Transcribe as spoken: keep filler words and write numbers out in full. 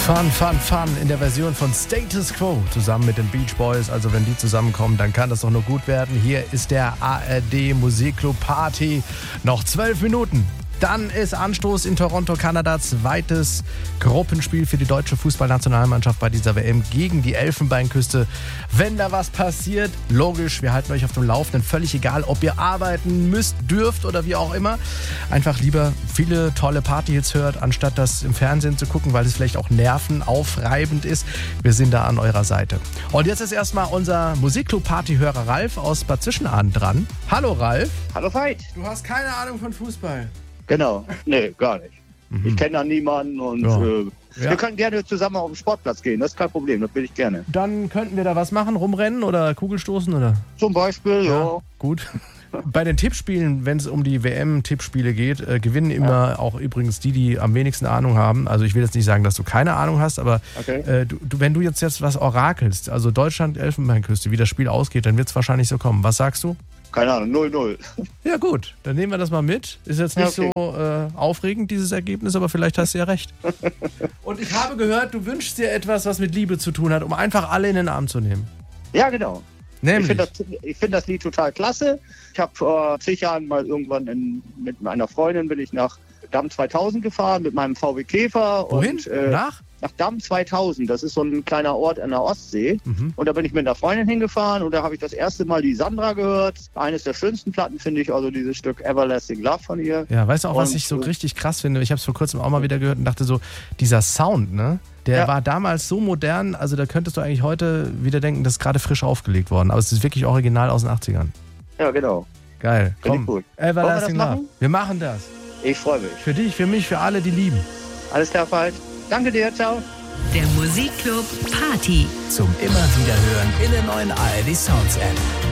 Fun, Fun, Fun in der Version von Status Quo zusammen mit den Beach Boys. Also wenn die zusammenkommen, dann kann das doch nur gut werden. Hier ist der A R D Musikclub Party. Noch zwölf Minuten. Dann ist Anstoß in Toronto, Kanada. Zweites Gruppenspiel für die deutsche Fußballnationalmannschaft bei dieser W M gegen die Elfenbeinküste. Wenn da was passiert, logisch, wir halten euch auf dem Laufenden. Völlig egal, ob ihr arbeiten müsst, dürft oder wie auch immer. Einfach lieber viele tolle Partyhits hört, anstatt das im Fernsehen zu gucken, weil es vielleicht auch nervenaufreibend ist. Wir sind da an eurer Seite. Und jetzt ist erstmal unser Musikclub-Partyhörer Ralf aus Bad Zwischenahn dran. Hallo Ralf. Hallo Veit. Du hast keine Ahnung von Fußball. Genau, nee, gar nicht. Mhm. Ich kenne da niemanden und ja. äh, ja. wir können gerne zusammen auf den Sportplatz gehen, das ist kein Problem, das will ich gerne. Dann könnten wir da was machen, rumrennen oder Kugelstoßen oder? Zum Beispiel, ja. ja. Gut. Bei den Tippspielen, wenn es um die W M-Tippspiele geht, äh, gewinnen immer ja. auch übrigens die, die am wenigsten Ahnung haben. Also ich will jetzt nicht sagen, dass du keine Ahnung hast, aber okay. äh, du, du, wenn du jetzt, jetzt was orakelst, also Deutschland, Elfenbeinküste, wie das Spiel ausgeht, dann wird es wahrscheinlich so kommen. Was sagst du? Keine Ahnung, null null. Ja gut, dann nehmen wir das mal mit. Ist jetzt nicht ja, okay. so äh, aufregend, dieses Ergebnis, aber vielleicht hast du ja recht. Und ich habe gehört, du wünschst dir etwas, was mit Liebe zu tun hat, um einfach alle in den Arm zu nehmen. Ja, genau. Nämlich? Ich finde das, find das Lied total klasse. Ich habe vor zig Jahren mal irgendwann in, mit meiner Freundin bin ich nach Damm zweitausend gefahren mit meinem V W Käfer. Wohin? Und, äh, nach? Nach Damm zweitausend, das ist so ein kleiner Ort an der Ostsee. Mhm. Und da bin ich mit einer Freundin hingefahren und da habe ich das erste Mal die Sandra gehört. Eines der schönsten Platten finde ich, also dieses Stück Everlasting Love von ihr. Ja, weißt du auch, was und, ich so richtig krass finde? Ich habe es vor kurzem auch mal wieder gehört und dachte so, dieser Sound, ne? Der ja. war damals so modern, also da könntest du eigentlich heute wieder denken, das ist gerade frisch aufgelegt worden. Aber es ist wirklich original aus den achtzigern. Ja, genau. Geil, komm. Gut. Everlasting wir Love. Wir machen das. Ich freue mich. Für dich, für mich, für alle, die lieben. Alles klar, Veit. Danke dir, ciao. Der Musikclub Party. Zum immer wieder hören in der neuen A R D Sounds App.